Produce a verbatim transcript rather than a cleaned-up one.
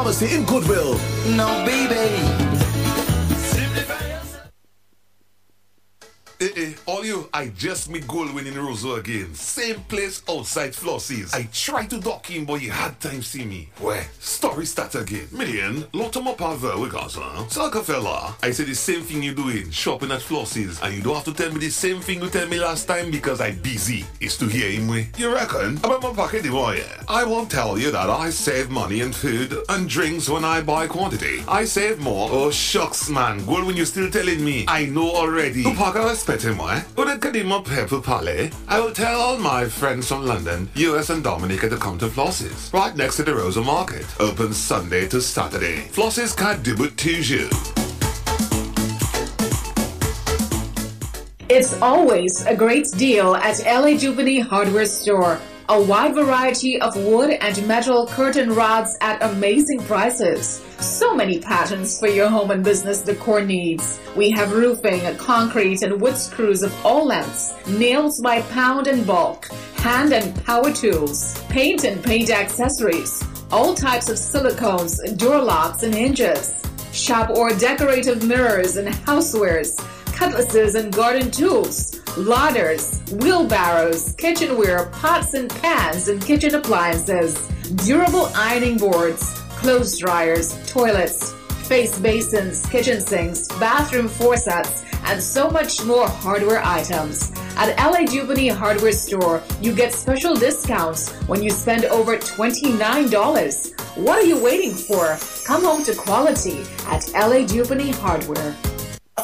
Pharmacy in Goodwill. No, baby. Eh, eh, all you, I just meet Goldwyn in Roseau again. Same place outside Flossie's. I tried to dock him, but he had time see me. Where? Story start again. Million, lot of my father with us, huh? Salka fella, I said the same thing you doing, shopping at Flossie's, and you don't have to tell me the same thing you tell me last time because I busy. It's to hear him way. You reckon? About my pocket, the boy. I won't tell you that I save money in food and drinks when I buy quantity. I save more. Oh shucks, man. Goldwyn, you still telling me? I know already. To pack a Moi, but at Kadima Pepper Palais, I will tell all my friends from London, U S and Dominica to come to Flossie's, right next to the Rosa Market. Open Sunday to Saturday. Flossie's can't do but toujours. It's always a great deal at L A Jubilee Hardware Store. A wide variety of wood and metal curtain rods at amazing prices. So many patterns for your home and business decor needs. We have roofing, concrete, and wood screws of all lengths, nails by pound and bulk, hand and power tools, paint and paint accessories, all types of silicones, door locks, and hinges, shop or decorative mirrors and housewares, cutlasses and garden tools, ladders, wheelbarrows, kitchenware, pots and pans, and kitchen appliances, durable ironing boards, clothes dryers, toilets, face basins, kitchen sinks, bathroom faucets, and so much more hardware items. At L A Jubilee Hardware Store, you get special discounts when you spend over twenty-nine dollars. What are you waiting for? Come home to quality at L A Jubilee Hardware.